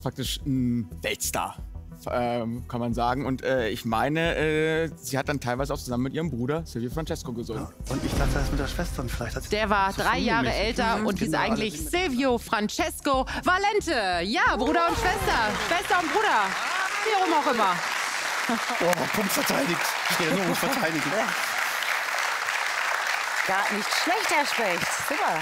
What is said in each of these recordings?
praktisch ein Weltstar, kann man sagen. Und ich meine, sie hat dann teilweise auch zusammen mit ihrem Bruder Silvio Francesco gesungen. Ja, und ich dachte, das mit der Schwester vielleicht. Der war 3 Jahre älter und hieß eigentlich Silvio Francesco Valente. Ja, Bruder und Schwester. Schwester und Bruder. Wie rum auch immer. Oh, Punkt verteidigt. Stellung verteidigt. Gar nicht schlecht, Herr Specht. Super.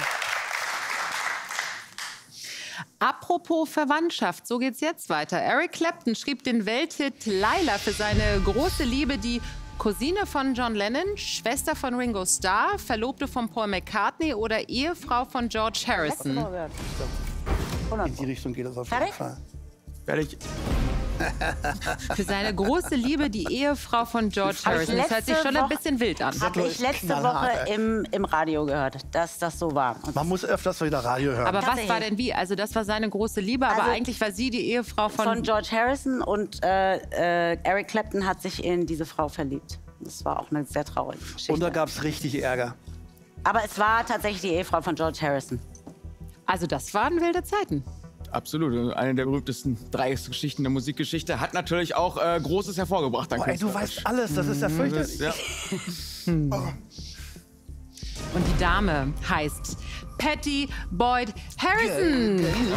Apropos Verwandtschaft, so geht's jetzt weiter. Eric Clapton schrieb den Welthit Laila für seine große Liebe, die Cousine von John Lennon, Schwester von Ringo Starr, Verlobte von Paul McCartney oder Ehefrau von George Harrison. In die Richtung geht das auf jeden Fall. Fertig. Für seine große Liebe die Ehefrau von George Harrison. Das hört sich schon ein bisschen wild an. Habe ich letzte Woche im Radio gehört, dass das so war. Und man muss öfters wieder Radio hören. Aber was war denn wie? Also das war seine große Liebe, aber also eigentlich war sie die Ehefrau von George Harrison und Eric Clapton hat sich in diese Frau verliebt. Das war auch eine sehr traurige Geschichte. Und da gab es richtig Ärger. Aber es war tatsächlich die Ehefrau von George Harrison. Also das waren wilde Zeiten. Absolut. Eine der berühmtesten Dreiecksgeschichten der Musikgeschichte. Hat natürlich auch Großes hervorgebracht. Boah, ey, du weißt alles, das ist ja fürchterlich. Ja. Und die Dame heißt Patty Boyd Harrison. Ja.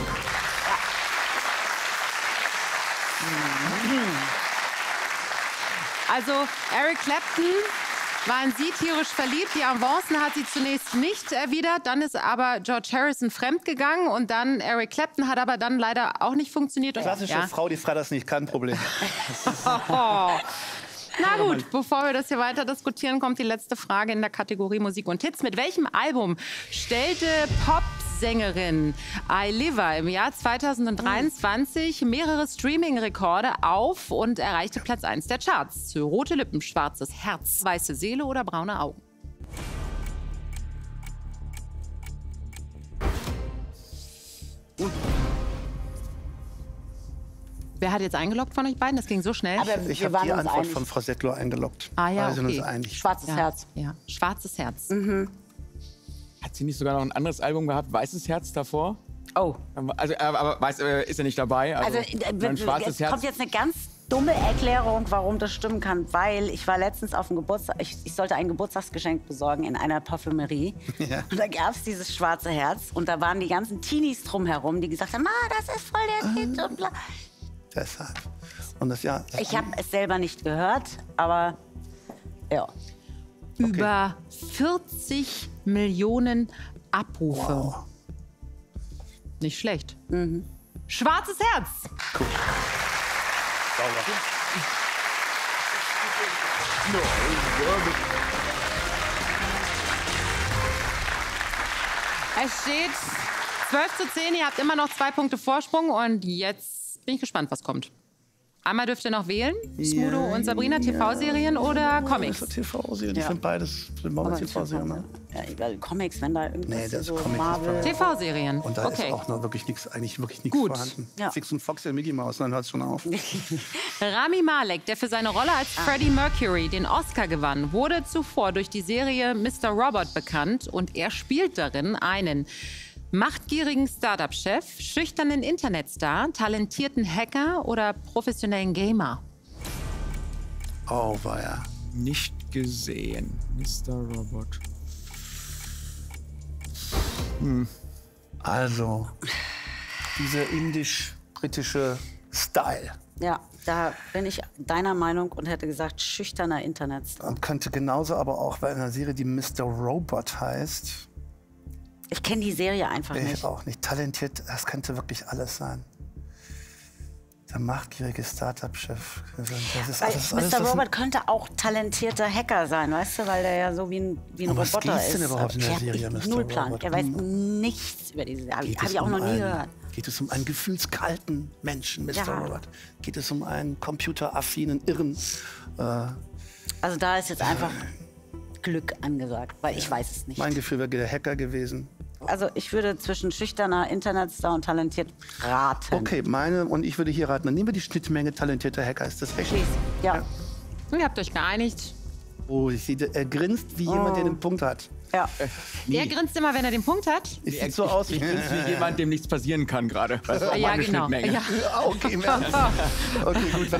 Also Eric Clapton war in sie tierisch verliebt. Die Avancen hat sie zunächst nicht erwidert. Dann ist aber George Harrison fremdgegangen. Und dann Eric Clapton hat aber dann leider auch nicht funktioniert. Klassische Frau, die freitags nicht kann, Problem. Na gut, bevor wir das hier weiter diskutieren, kommt die letzte Frage in der Kategorie Musik und Hits. Mit welchem Album stellte Popsängerin Ailiva im Jahr 2023 mehrere Streaming-Rekorde auf und erreichte Platz 1 der Charts? Rote Lippen, schwarzes Herz, weiße Seele oder braune Augen? Wer hat jetzt eingeloggt von euch beiden? Das ging so schnell. Aber Ich wir habe waren die uns Antwort einig. von Frau Settler eingeloggt. Ah ja, Wir sind uns okay. einig. Schwarzes Herz. Ja, schwarzes Herz. Hat sie nicht sogar noch ein anderes Album gehabt, Weißes Herz davor? Oh. Also, aber weiß, ist er nicht dabei? Also mein Schwarzes es Herz. kommt jetzt eine ganz dumme Erklärung, warum das stimmen kann. Weil ich war letztens auf dem Geburtstag, ich sollte ein Geburtstagsgeschenk besorgen in einer Parfümerie. Ja. Und da gab es dieses schwarze Herz. Und da waren die ganzen Teenies drumherum, die gesagt haben, das ist voll der Hit und bla. Deshalb. Und das, ja, das Ich habe es selber nicht gehört, aber ja. Über 40 Millionen Abrufe. Wow. Nicht schlecht. Schwarzes Herz. Cool. Es steht 12:10. Ihr habt immer noch 2 Punkte Vorsprung. Und jetzt bin ich gespannt, was kommt. Einmal dürft ihr noch wählen. Smudo und Sabrina, TV-Serien oder Comics? Das ist TV-Serien. Ich Ja. finde beides. TV-Serien. Ne? Ja, egal, Comics, wenn da irgendwas Nee, das so Comics ist Marvel... TV-Serien. Und da Okay. ist auch noch wirklich nichts, eigentlich wirklich nichts Gut. vorhanden. Ja. Fix und Fox, der Mickey Mouse, dann hört es schon auf. Rami Malek, der für seine Rolle als Freddie Mercury den Oscar gewann, wurde zuvor durch die Serie Mr. Robot bekannt. Und er spielt darin einen machtgierigen Startup-Chef, schüchternen Internetstar, talentierten Hacker oder professionellen Gamer. Oh, war ja. Nicht gesehen. Mr. Robot. Also, dieser indisch-britische Style. Ja, da bin ich deiner Meinung und hätte gesagt, schüchterner Internetstar. Und könnte genauso aber auch bei einer Serie, die Mr. Robot heißt. Ich kenne die Serie einfach Ich nicht. auch nicht. Talentiert, das könnte wirklich alles sein. Der machtgierige Startup-Chef. Das ist Weil alles, Mr. Robot könnte auch talentierter Hacker sein, weißt du, weil der ja so wie ein Um was Roboter geht's ist. denn überhaupt in der Ich hab Serie, Mr. null Plan. Robot? Er weiß nichts über diese Serie. Geht Habe es ich auch noch nie gehört. Geht es um einen gefühlskalten Menschen, Mr. Ja. Robot? Geht es um einen computeraffinen Irren? Also da ist jetzt einfach Glück angesagt, weil ich weiß es nicht. Mein Gefühl wäre der Hacker gewesen. Also ich würde zwischen schüchterner Internetstar und talentiert raten. Okay, und ich würde hier raten, dann nehmen wir die Schnittmenge talentierter Hacker. Ist das recht? Schließ. Ja. Ihr habt euch geeinigt. Oh, ich sehe, er grinst wie jemand, der den Punkt hat. Ja. Der grinst immer, wenn er den Punkt hat. Ich sieht so aus Ich bin wie jemand, dem nichts passieren kann gerade. Das war Ja, meine genau. Schnittmenge. Ja. Okay, im Ernst. Okay, gut.